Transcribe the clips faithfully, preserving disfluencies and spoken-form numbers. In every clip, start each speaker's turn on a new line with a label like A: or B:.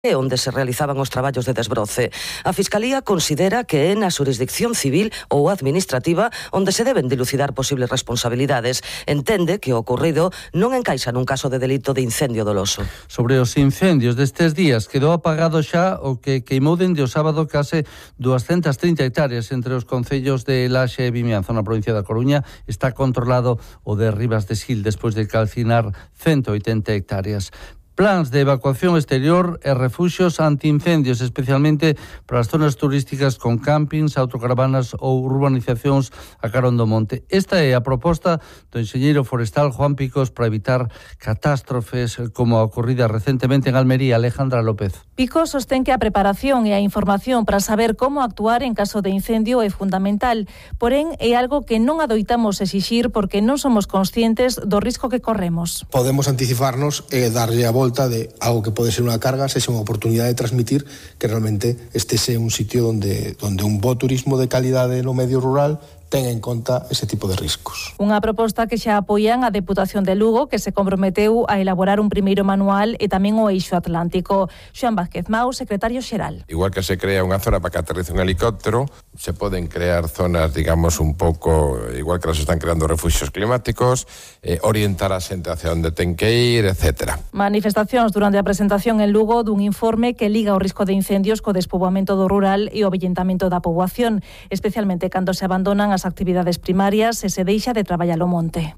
A: e onde se realizaban os traballos de desbroce. A Fiscalía considera que é na xurisdicción civil ou administrativa onde se deben dilucidar posibles responsabilidades. Entende que o ocorrido non encaixa nun caso de delito de incendio doloso.
B: Sobre os incendios destes días, quedou apagado xa o que queimou dende o sábado case doscientas trinta hectáreas entre os concellos de Laxe e Vimianzo na provincia da Coruña. Está controlado o de Ribas de Sil despois de calcinar ciento oitenta hectáreas. Plans de evacuación exterior e refuxios antiincendios, especialmente para as zonas turísticas con campings, autocaravanas ou urbanizacións a carón do monte. Esta é a proposta do enxeñeiro forestal Juan Picos para evitar catástrofes como a ocorrida recentemente en Almería. Alejandra López.
C: Picos sostén que a preparación e a información para saber como actuar en caso de incendio é fundamental, porén é algo que non adoitamos exixir porque non somos conscientes do risco que corremos.
D: Podemos anticiparnos e darlle a volta de algo que pode ser unha carga, sexa unha oportunidade de transmitir que realmente este sea un sitio donde, donde un bo turismo de calidade no medio rural ten en conta ese tipo de riscos.
C: Unha proposta que xa apoian a Deputación de Lugo, que se comprometeu a elaborar un primeiro manual, e tamén o Eixo Atlántico. Xoan Vázquez Mau, secretario xeral.
E: Igual que se crea unha zona para que aterrice un helicóptero, se poden crear zonas, digamos, un pouco, igual que se están creando refugios climáticos, eh, orientar a xente hacia onde ten que ir, etcétera.
C: Manifestacións durante a presentación en Lugo dun informe que liga o risco de incendios co despoboamento do rural e o avellentamento da poboación, especialmente cando se abandonan as actividades primarias e se deixa de traballar o monte.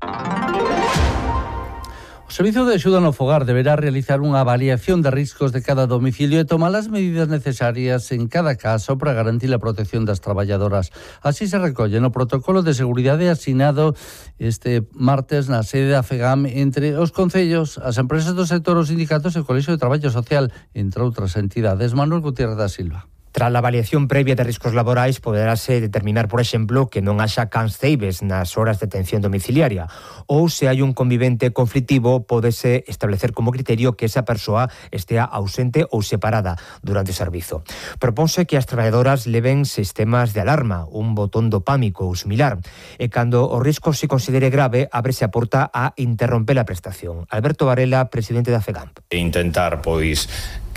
B: O Servizo de Axuda no Fogar deberá realizar unha avaliación de riscos de cada domicilio e tomar as medidas necesarias en cada caso para garantir a protección das traballadoras. Así se recolle no protocolo de seguridade asinado este martes na sede da FEGAM entre os concellos, as empresas do sector, os sindicatos e o Colexio de Traballo Social, entre outras entidades. Manuel Gutiérrez da Silva.
F: Tras a avaliación previa de riscos laborais, poderase determinar, por exemplo, que non haxa cans ceibes nas horas de atención domiciliaria, ou se hai un convivente conflitivo, pódese establecer como criterio que esa persoa estea ausente ou separada durante o servizo. Propónse que as traballadoras leven sistemas de alarma, un botón dopámico ou similar, e cando o risco se considere grave, ábrese a porta a interromper a prestación. Alberto Varela, presidente da FEGAMP.
G: Intentar, pois,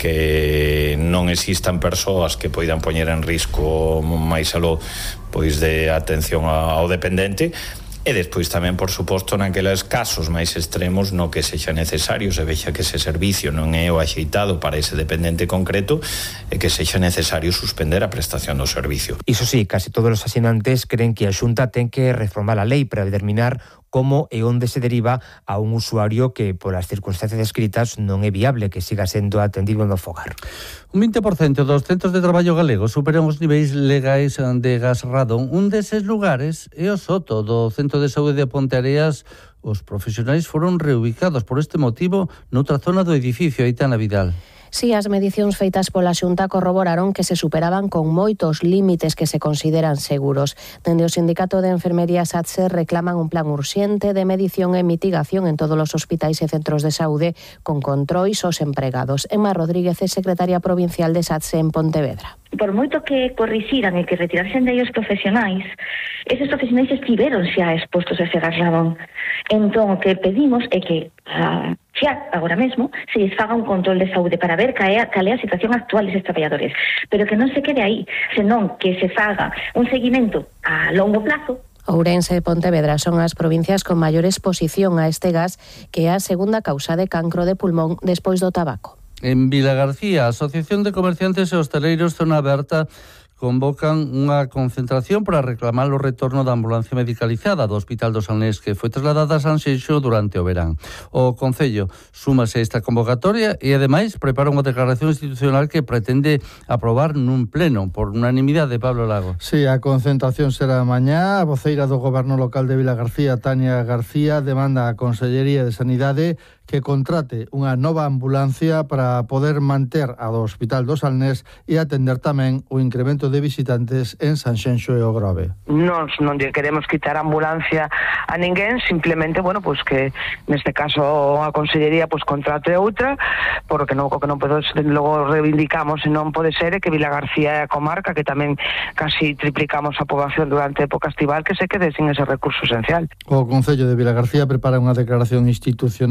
G: que non existan persoas que poidan poñer en risco máis aló pois de atención ao dependente, e despois tamén, por suposto, naqueles casos máis extremos no que sexa necesario, se vexa que ese servicio non é o axeitado para ese dependente concreto e que sexa necesario suspender a prestación do servicio.
F: Iso sí, casi todos os asinantes creen que a Xunta ten que reformar a lei para determinar como e onde se deriva a un usuario que, polas circunstancias descritas, non é viable que siga sendo atendido no fogar.
B: Un vinte por cento dos centros de traballo galegos superan os niveis legais de gas radón. Un deses lugares é o Soto, do Centro de Saúde de Ponteareas. Os profesionais foron reubicados por este motivo noutra zona do edificio. Aitana Vidal.
H: Si as medicións feitas pola Xunta corroboraron que se superaban con moitos límites que se consideran seguros. Dende o Sindicato de Enfermería SATSE reclaman un plan urxente de medición e mitigación en todos os hospitais e centros de saúde con controis aos empregados. Emma Rodríguez é secretaria provincial de SATSE en Pontevedra.
I: Por moito que corrixiran e que retirasen de ellos profesionais, eses profesionais estiveron xa expostos a ese gas radón. Entón, o que pedimos é que uh, xa, agora mesmo, se lles faga un control de saúde para ver cal é, cal é a situación actual deses traballadores, pero que non se quede aí, senón que se faga un seguimento a longo plazo.
H: Ourense e Pontevedra son as provincias con maior exposición a este gas, que é a segunda causa de cancro de pulmón despois do tabaco.
B: En Vilagarcía, a Asociación de Comerciantes e Hostaleiros Zona Aberta convocan unha concentración para reclamar o retorno da ambulancia medicalizada do Hospital do Salnés, que foi trasladada a Sanxenxo durante o verán. O Concello súmase a esta convocatoria e, ademais, prepara unha declaración institucional que pretende aprobar nun pleno por unanimidade. Pablo Lago.
J: Sí, a concentración será mañá. A voceira do Goberno Local de Vilagarcía, Tania García, demanda á Consellería de Sanidade que contrate unha nova ambulancia para poder manter a do Hospital do Salnés e atender tamén o incremento de visitantes en Sanxenxo e o Grove.
K: Nós non lle queremos quitar a ambulancia a ninguén, simplemente, bueno, pois que neste caso a Consellería pois contrate outra, porque non, o que non podo, logo reivindicamos e non pode ser é que Vilagarcía é a comarca que tamén casi triplicamos a poboación durante a época estival, que se quede sin ese recurso esencial.
J: O Concello de Vilagarcía prepara unha declaración institucional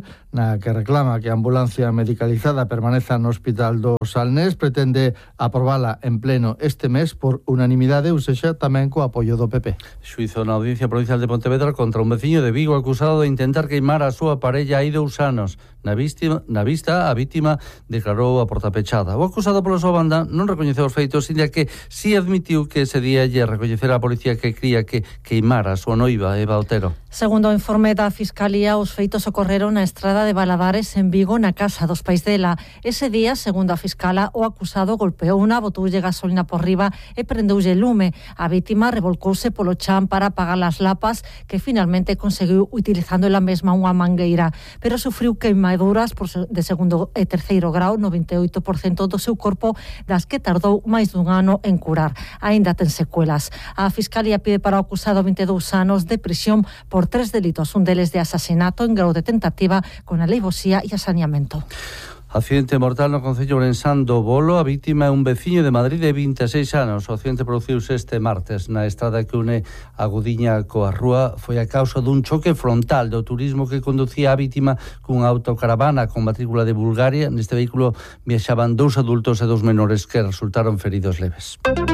J: na que reclama que a ambulancia medicalizada permaneza no Hospital do Salnés, pretende aprobala en pleno este mes por unanimidade, ou sexa, tamén co apoio do P P.
B: Xuizo na Audiencia Provincial de Pontevedra contra un veciño de Vigo acusado de intentar queimar a súa parella hai dous anos. Na, víctima, na vista, a vítima declarou a porta pechada. O acusado pola súa banda non recoñeceu os feitos, inda que si admitiu que ese día lle recoñecera a policía que cría que queimara a súa noiva, Eva Otero.
C: Segundo o informe da Fiscalía, os feitos ocorreron na estrada de Baladares en Vigo, na casa dos pais dela. Ese día, segundo a fiscala, o acusado golpeouna, botoulle gasolina por riba e prendeulle lume. A vítima revolcouse polo chan para apagar as lapas, que finalmente conseguiu utilizando ela mesma unha mangueira, pero sufriu queimaduras de segundo e terceiro grau no vinte e oito por cento do seu corpo, das que tardou máis dun ano en curar. Aínda ten secuelas. A Fiscalía pide para o acusado vinte e dous anos de prisión por tres delitos, un deles de asasinato en grau de tentativa con alevosía e asaneamento.
B: Accidente mortal no concello ourensán do Bolo. A vítima é un veciño de Madrid de vinte e seis anos. O accidente produciuse este martes na estrada que une a Gudiña coa Rúa. Foi a causa dun choque frontal do turismo que conducía a vítima cunha autocaravana con matrícula de Bulgaria. Neste vehículo viaxaban dous adultos e dous menores que resultaron feridos leves.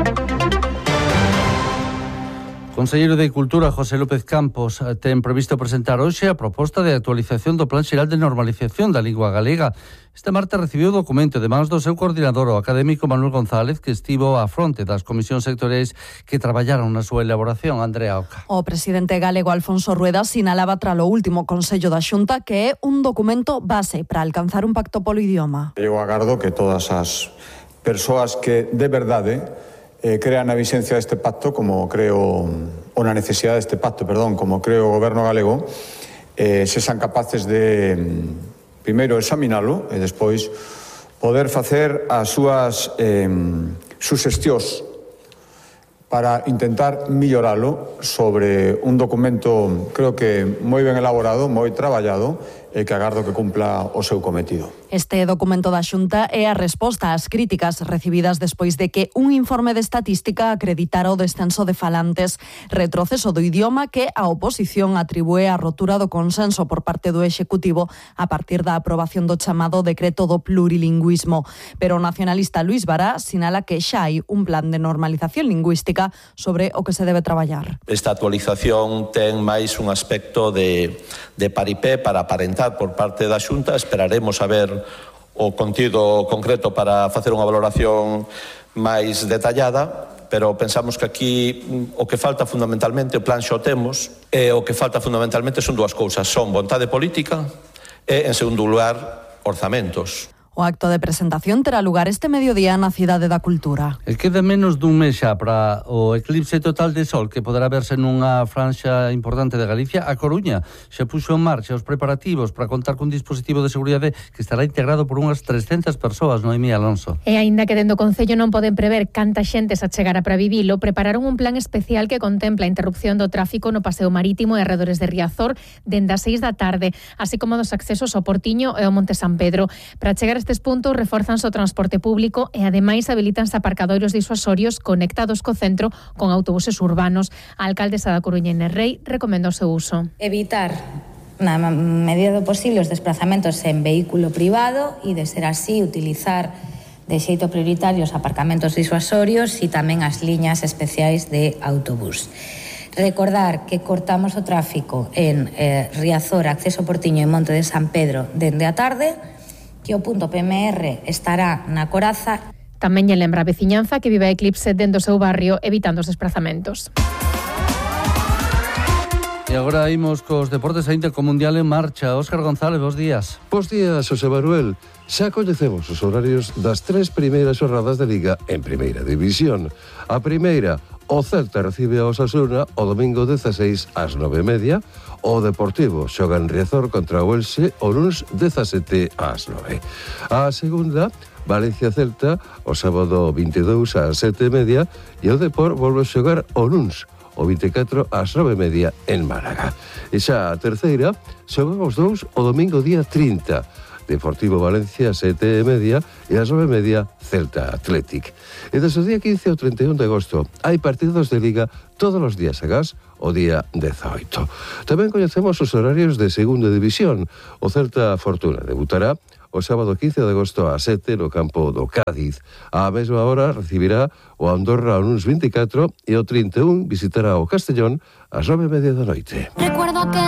B: O Conselleiro de Cultura, José López Campos, ten previsto presentar hoxe a proposta de actualización do Plan Xeral de Normalización da Lingua Galega. Este martes recibiu o documento de mans do seu coordinador, o académico Manuel González, que estivo á fronte das comisións sectoriais que traballaron na súa elaboración. Andrea Oca.
L: O presidente galego Alfonso Rueda sinalaba tralo último Consello da Xunta que é un documento base para alcanzar un pacto polo idioma.
M: Eu agardo que todas as persoas que de verdade Eh, crean a vixencia deste pacto, como creo, ou na necesidade deste pacto, perdón, como creo o goberno galego, eh, se san capaces de, primeiro, examinalo e despois poder facer as súas eh, suxestións para intentar milloralo sobre un documento, creo que moi ben elaborado, moi traballado, e que agardo que cumpla o seu cometido.
L: Este documento da Xunta é a resposta ás críticas recibidas despois de que un informe de estatística acreditara o descenso de falantes, retroceso do idioma que a oposición atribúe a rotura do consenso por parte do Executivo a partir da aprobación do chamado decreto do plurilingüismo. Pero o nacionalista Luís Bará sinala que xa hai un plan de normalización lingüística sobre o que se debe traballar.
N: Esta actualización ten máis un aspecto de, de paripé para aparentar por parte da Xunta. Esperaremos a ver o contido concreto para facer unha valoración máis detallada, pero pensamos que aquí o que falta fundamentalmente, o plan xa o temos, e o que falta fundamentalmente son dúas cousas, son vontade política e, en segundo lugar, orzamentos.
L: O acto de presentación terá lugar este mediodía na Cidade da Cultura.
B: E queda menos dun mes xa para o eclipse total de sol que poderá verse nunha franxa importante de Galicia. A Coruña xa puxo en marcha os preparativos para contar cun dispositivo de seguridade que estará integrado por unhas trescentas persoas, Noemí Alonso.
O: E aínda que dentro do Concello non poden prever canta xente se achegara para vivilo, prepararon un plan especial que contempla a interrupción do tráfico no paseo marítimo e arredores de Riazor dende as seis da tarde, así como dos accesos ao Portiño e ao Monte San Pedro. Para chegar estes puntos reforzanse o transporte público e ademais habilitanse aparcadoiros disuasorios conectados co centro con autobuses urbanos. A alcaldesa da Coruña, Inés Rei, recomenda o seu uso.
P: Evitar na medida do posible os desplazamentos en vehículo privado e, de ser así, utilizar de xeito prioritario os aparcamentos disuasorios e tamén as liñas especiais de autobús. Recordar que cortamos o tráfico en eh, Riazor, acceso Portiño e Monte de San Pedro dende a tarde, que o punto P M R estará na Coraza.
O: Tamén lle lembra a veciñanza que vive a eclipse dentro do seu barrio evitando os desplazamentos.
B: E agora imos cos deportes. A Intercomundial en marcha. Óscar González, bos días.
Q: Bos días, José Manuel. Xa coñecemos os horarios das tres primeiras xornadas de Liga en Primeira División. A primeira, o Celta recibe a Osasuna o domingo dezaseis ás nove e media. O Deportivo xoga en Riazor contra o Elxe o luns dezasete ás nove. A segunda, Valencia Celta o sábado vinte e dous ás sete e media e o Depor volve a xogar o luns o vinte e catro ás nove e media en Málaga. E xa a terceira xogan os dous o domingo día trinta. Deportivo Valencia sete e media e ás nove e media Celta Athletic. E desde o día quince ao treinta e un de agosto hai partidos de Liga todos os días agás o día dezaoito. Tamén coñecemos os horarios de Segunda División. O Celta Fortuna debutará o sábado quince de agosto ás sete no campo do Cádiz. Á mesma hora recibirá o Andorra ao luns vinte e catro e o trinta e un visitará o Castellón ás nove e media da noite. Recuerdo que